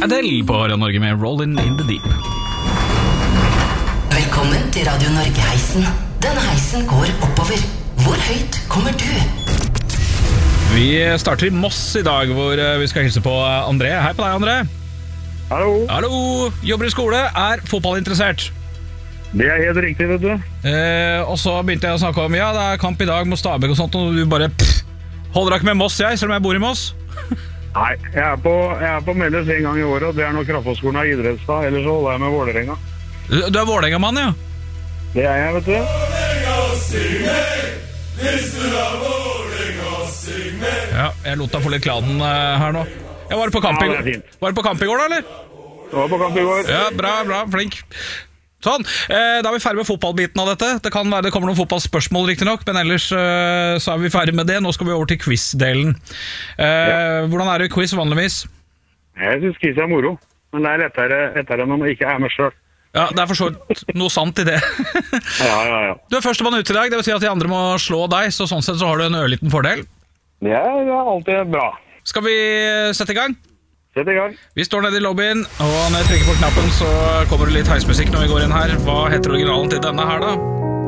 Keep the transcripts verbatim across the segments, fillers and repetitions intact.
Adele på Radio Norge med Rollin' in the Deep. Velkommen til Radio Norge-heisen. Denne heisen går oppover. Hvor høyt kommer du? Vi starter i Moss i dag, hvor vi skal hilse på André. Hei på deg, André. Hallo. Hallo. Jobber i skole, er fotballinteressert. Det er helt riktig, vet du. Eh, og så begynte jeg å snakke om, ja, det er kamp i dag mot Stabæk og sånt, og du bare, pff, holder deg ikke med Moss, jeg, selv om jeg bor i Moss? Nei, jeg er på, jeg er på Meldes en gang i året, og det er når Kraftfoskolen har idrettsdag, ellers så holder jeg med Vålerenga. Du, du er Vålerenga-mann, ja? Det er jeg, vet du. Vålerenga, syng med! Hvis du er Vålerenga, syng med! Ja, jeg lot deg få litt kladen uh, her nå. Jeg var på kamp i Ja, går. det er fint. Var du på kamp i går da, eller? Jeg var på kamp i går. Ja, bra, bra, flink. Sånn, eh, da er vi ferdig med fotballbiten av dette. Det kan være det kommer noen fotballspørsmål riktig nok, men ellers eh, så er vi ferdig med det. Nå skal vi over til quiz-delen. Eh, Ja. Hvordan er det quiz vanligvis? Jeg synes quiz er moro, men det er lettere, lettere når man ikke er med selv. Ja, det er for så vidt noe sant i det. Ja, ja, ja. Du er førstemann ut i dag, det vil si at de andre må slå deg, så sånn sett så har du en ørliten fordel. Det er, det er alltid bra. Skal vi sette i gang? Sett i gang. Vi står nede i lobbyen, og når jeg trykker på knappen så kommer det litt heismusikk når vi går inn her. Hva heter originalen til denne her da?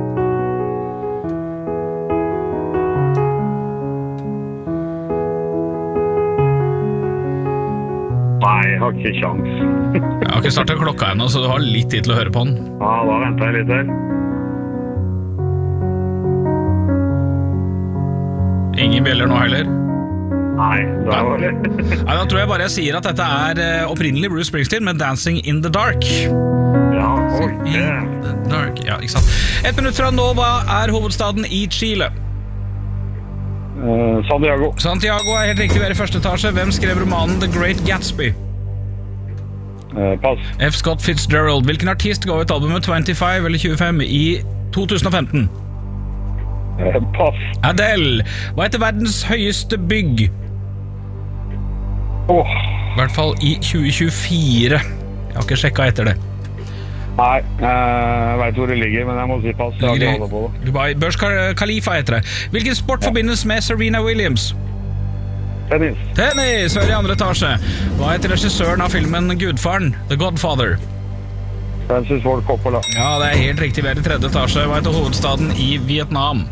Nei, jeg har ikke sjans. Jeg har ikke startet klokka ennå, så du har litt tid til å høre på den. Ja, da venter jeg litt her. Ingen bjeller nå heller. Nei, da var det. Nei, da tror jeg bare jeg sier at dette er uh, opprinnelig Bruce Springsteen med Dancing in the Dark. Ja, oi, In det. the dark, ja, ikke sant. Et minutt fra nå, hva er hovedstaden i Chile? Uh, Santiago. Santiago er helt riktig, vi er i første etasje. Hvem skrev romanen The Great Gatsby? Uh, pass. F. Scott Fitzgerald. Hvilken artist ga ut albumet tjuefem eller tjuefem i to tusen og femten? Uh, pass. Adele. Hva heter verdens høyeste bygg? Åh, I hvert fall i tjue tjuefire. Jeg har ikke sjekket etter det. nei, uh, jeg vet hvor det ligger, men jeg må si pass. Jeg har ikke holdt på det. Dubai. Burj Khalifa heter det. Hvilken sport forbindes med Serena Williams? Tennis. Tennis, er i andre etasje. Hva heter regissøren av filmen Gudfaren? The Godfather. Francis Ford Coppola. Ja, det er helt riktig, vi er i tredje etasje. Hva heter hovedstaden i Vietnam?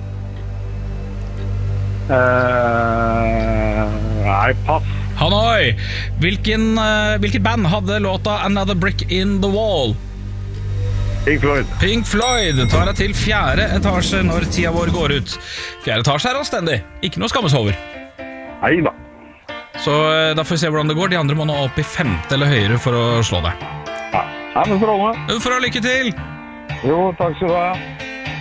Uh, nei, pass. Hanoi. Hvilken, uh, hvilket band hadde låta Another Brick in the Wall? Pink Floyd. Pink Floyd tar deg til fjerde etasje når tida vår går ut. Fjerde etasje er anstendig, ikke noe skammes over. Nei da. Så uh, da får vi se hvordan det går. De andre må nå opp i femte eller høyere for å slå deg. Ja, nei, men strålende. Du får ha lykke til. Jo, takk skal du ha.